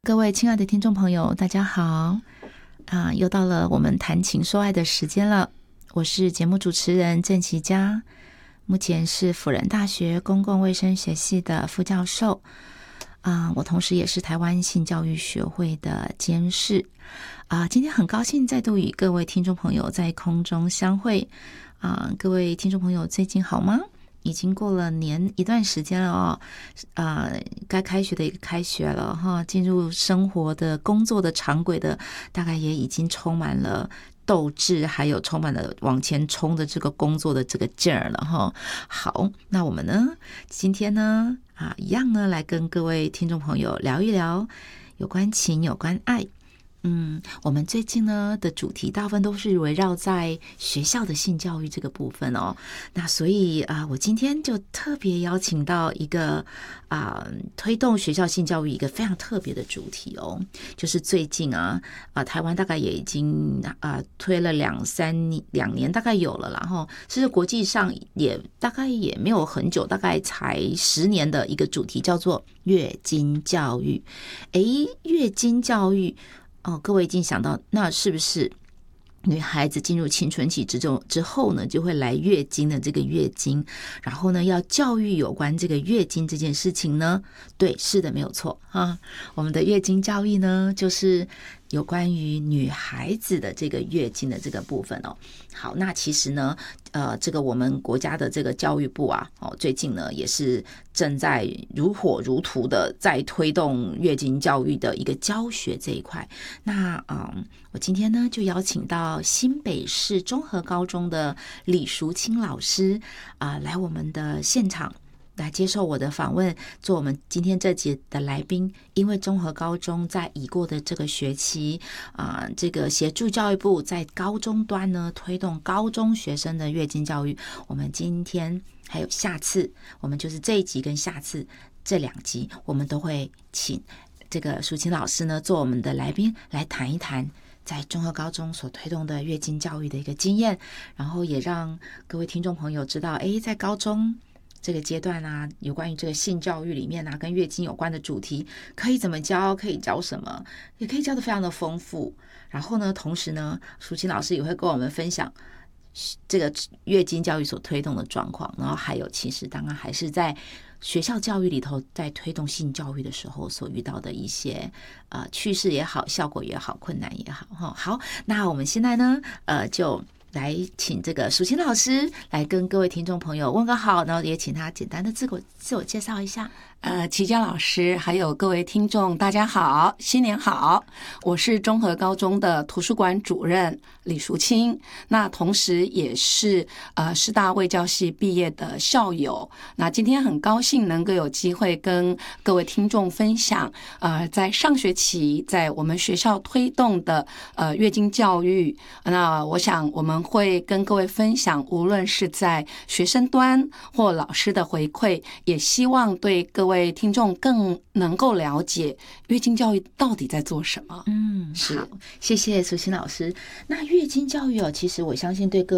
各位亲爱的听众朋友，大家好又到了我们谈情说爱的时间了。我是节目主持人郑琪佳，目前是辅仁大学公共卫生学系的副教授我同时也是台湾性教育学会的监事今天很高兴再度与各位听众朋友在空中相会各位听众朋友最近好吗？已经过了一段时间了该开学的也开学了进入生活的工作的常轨的，大概也已经充满了斗志，还有充满了往前冲的这个工作的这个劲儿了好，那我们呢今天呢一样呢来跟各位听众朋友聊一聊有关情有关爱。我们最近呢的主题大部分都是围绕在学校的性教育这个部分那所以我今天就特别邀请到一个推动学校性教育一个非常特别的主题就是最近台湾大概也已经推了两年大概有了啦其实国际上也大概也没有很久，大概才10年的一个主题叫做月经教育。月经教育各位已经想到，那是不是女孩子进入青春期之后呢，就会来月经的这个月经，然后呢，要教育有关这个月经这件事情呢？对，是的，没有错我们的月经教育呢，就是有关于女孩子的这个月经的这个部分好，那其实呢这个我们国家的这个教育部最近呢也是正在如火如荼的在推动月经教育的一个教学这一块。那我今天呢就邀请到新北市中和高中的李淑清老师来我们的现场来接受我的访问，做我们今天这集的来宾。因为中和高中在已过的这个学期这个协助教育部在高中端呢推动高中学生的月经教育。我们今天还有下次，我们就是这一集跟下次这2集，我们都会请这个淑清老师呢做我们的来宾，来谈一谈在中和高中所推动的月经教育的一个经验，然后也让各位听众朋友知道在高中这个阶段有关于这个性教育里面跟月经有关的主题可以怎么教，可以教什么，也可以教得非常的丰富。然后呢，同时呢，淑清老师也会跟我们分享这个月经教育所推动的状况，然后还有其实当然还是在学校教育里头在推动性教育的时候所遇到的一些趣事也好，效果也好，困难也好好，那我们现在呢就来请这个淑清老师来跟各位听众朋友问个好，然后也请他简单的自我介绍一下。 琪佳老师还有各位听众大家好，新年好，我是中和高中的图书馆主任李淑清，那同时也是师大卫教系毕业的校友。那今天很高兴能够有机会跟各位听众分享在上学期在我们学校推动的月经教育。那我想我们会跟各位分享，无论是在学生端或老师的回馈，也希望对各位听众更能够了解月经教育到底在做什么。 好，谢谢淑清老师。那月经教育其实我相信对各